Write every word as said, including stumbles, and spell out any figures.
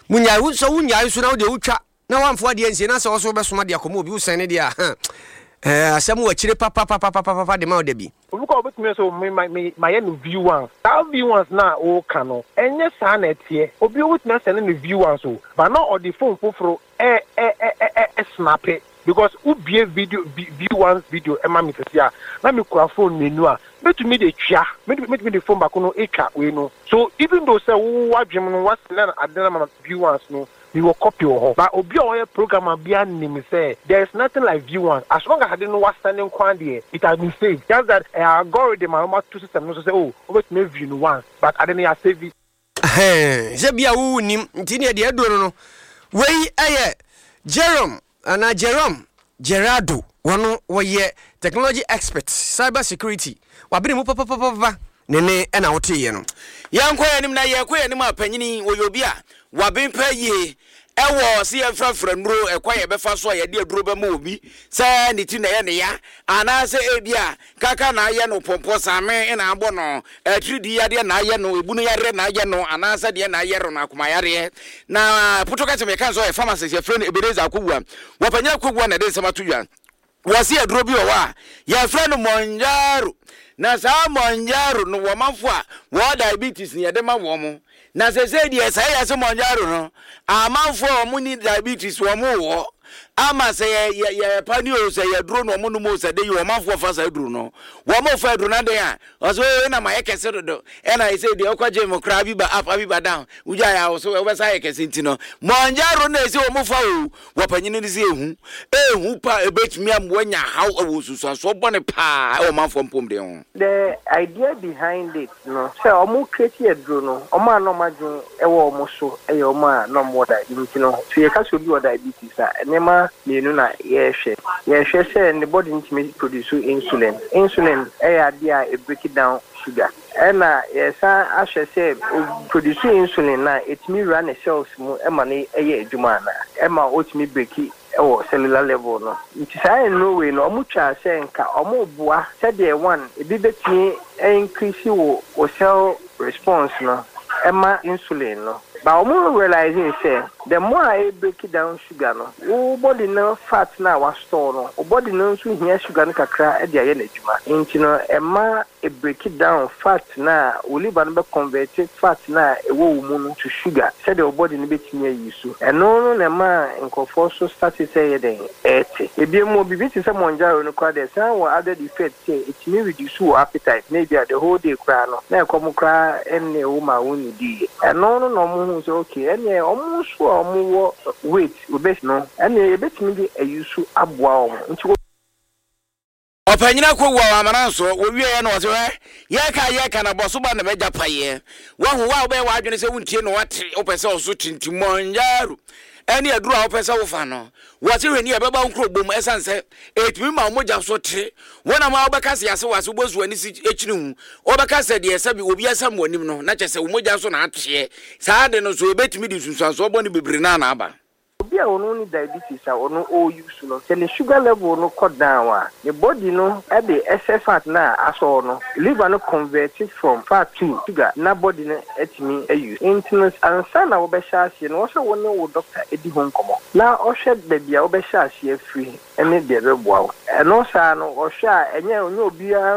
munya wo so wunya so na wo de wutwa na wamfo de nsie na se wo so be soma de akomo obi wo sene de a eh asem wa chire papa papa papa papa de ma o de bi obuko obetumi so me my my no view ones that view ones na o kano enye sa na tie obi obetumi send no view ones so but not on the phone foforo eh eh eh eh snap it because ubie video view ones video e ma me tsia na me kura phone menu a betumi de twa betumi de phone back no etwa we no so even though say wo adwem no was na adena ma view ones no we will copy or but obi o program bia nim say there is nothing like view one as long as I didn't was standing kwande it has been saved just that uh, algorithm and two system no say oh over to view no one but I didn't save it eh je bia wo nim ntini de edo no wey eye Jerome ana Jerome Gerardo wono wo ye technology expert cyber security wabere mu papa papa nene ena wote ye no yanko yanim na ye ko yanim apanyini wo yobi a wabempa ye ewo se ye frafra nuro ekwa ye befa so ye de aduro be ma obi se ne ti na ye ne ya ana se ebia kaka na ye no pompo same ina abo no atridi ya de na ye no ebunu ya re na ye no ana se de na ye ro na akoma ya re na putoka se me kan so ye pharmacist ye friend Ebeneza akogwa wapanya akogwa na de se matudwa wasi aduro bi o wa ye friend Monjaro na sa Monjaro no wo manfo a wo diabetes ne ye de ma wo mo na se se die sa ya se Monjaro no amanfo omu ni diabetes wo mo wo ama se ya ya pani o se ya duro no mo no mo se de yo manfo fa sa duro no wo mo fa duro na de a oso na ma yekese do e na se de okwaje mo kra bi ba up bi ba down uja ya so we sa yekese ntino Monjaro na se wo mo fa o wo panyini ni se ehu ehu pa ebetimi am wanya haw awo susu so bone pa o manfo mpom de ho. The idea behind it no say omo create a duro no omo anomadun e wo omo so e yo ma no more that you know so you can show you diabetes a ma menu na ye hwe ye hwe say the body need produce insulin insulin e ya dia e break it down sugar and yes I shall say produce insulin na it me run the cells mu e ma na e ye adwuma na e ma o timi break or cellular level no it is I no way no omo twa say nka omo boa say the one e bi betimi increase wo cell response no e ma insulin no but omo realizing say the more I break it down sugar no wo body no fat na wa store no wo body no so hia sugar no kakra e dia ye na adwuma nti no e ma e break it down fat na wo liver no be convert fat na e wo wo mu no to sugar say the body no betimi ayi so e no no na ma nkofo so start say ye den ete e bi mo bibi ti say Monjaro no kwa de say wo other defect say it may reduce your appetite maybe the whole day kra no na e kom kra enne wo ma wo ni di e no no no mo so okay enne omo so omo weight obese no enne e betimi di ayusu aboa omo nti opanyina ko wo amana so wo wie ye no wo se ye ka ye ka na boso ba na beja paye wo hu wa wo be wa adwene se wuntie no wate opese o so tinti Monjaro eni aduru a opese wo fa no wo se hweni e beba nkro bom esanse etumi ma moja so tre wona ma wo be kase yase wase bozu ani si echini hu wo be kase de ese bi obi asam wanim no na chese wo moja so na atwe saa de no so ebetumi di sunsuan so bo ne bebre na na aba obi a ono ni diabetes a ono o use no say the sugar level no cut down wa the body no e be excess fat na aso no liver no convert it from fat to sugar na body no etimi e use intimus ansa na wo be sha ase no so woni wo doctor edi ho nkomo na o hwe baby a wo be sha ase free ene de be boa wo eno sa no o hwe a enye onye obi a